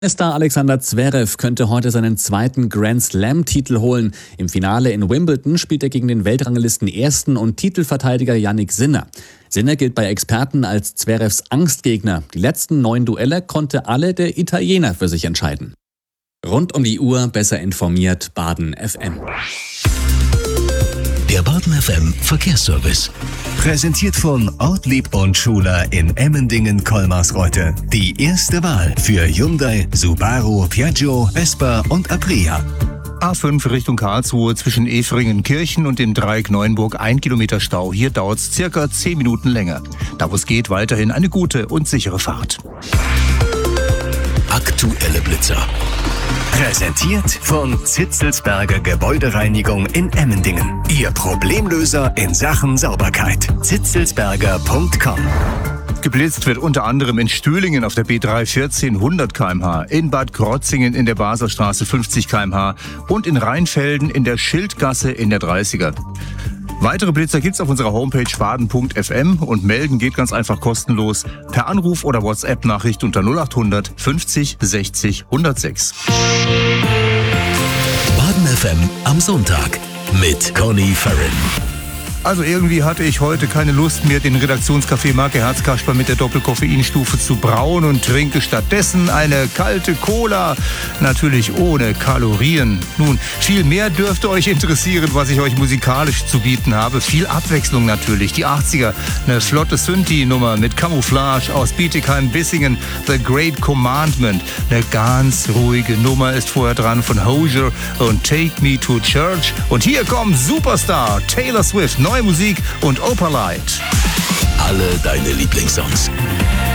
Star Alexander Zverev könnte heute seinen zweiten Grand Slam-Titel holen. Im Finale in Wimbledon spielt er gegen den Weltranglisten Ersten und Titelverteidiger Jannik Sinner. Sinner gilt bei Experten als Zverevs Angstgegner. Die letzten 9 Duelle konnte alle der Italiener für sich entscheiden. Rund um die Uhr besser informiert Baden FM. Der Baden FM Verkehrsservice. Präsentiert von Ortlieb und Schuler in Emmendingen-Kolmarsreuth. Die erste Wahl für Hyundai, Subaru, Piaggio, Vespa und Aprilia. A5 Richtung Karlsruhe zwischen Efringen-Kirchen und dem Dreieck Neuenburg 1 Kilometer Stau. Hier dauert es circa 10 Minuten länger. Da wo es geht, weiterhin eine gute und sichere Fahrt. Aktuelle Blitzer. Präsentiert von Zitzelsberger Gebäudereinigung in Emmendingen. Ihr Problemlöser in Sachen Sauberkeit. zitzelsberger.com. Geblitzt wird unter anderem in Stühlingen auf der B314 100 km/h, in Bad Krotzingen in der Baserstraße 50 km/h und in Rheinfelden in der Schildgasse in der 30er. Weitere Blitzer gibt's auf unserer Homepage baden.fm und melden geht ganz einfach kostenlos per Anruf oder WhatsApp-Nachricht unter 0800 50 60 106. Baden FM am Sonntag mit Conny Farren. Also irgendwie hatte ich heute keine Lust mehr, den Redaktionskaffee Marke Herzkasper mit der Doppelkoffeinstufe zu brauen und trinke stattdessen eine kalte Cola, natürlich ohne Kalorien. Nun, viel mehr dürfte euch interessieren, was ich euch musikalisch zu bieten habe. Viel Abwechslung natürlich. Die 80er, eine flotte Synthi-Nummer mit Camouflage aus Bietigheim-Bissingen, The Great Commandment. Eine ganz ruhige Nummer ist vorher dran von Hozier und Take Me to Church. Und hier kommt Superstar Taylor Swift, neue Musik und Opalite. Alle deine Lieblingssongs.